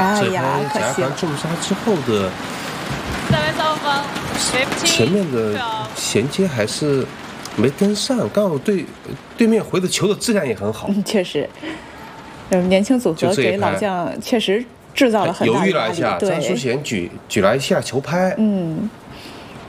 哎这呀， 拍贾凡重杀之后的前面的衔接还是没跟上，刚好对面回的球的质量也很好。 确实，年轻组合给老将确实制造了很大犹豫压力。 了一下， 对， 张淑贤举了一下球拍。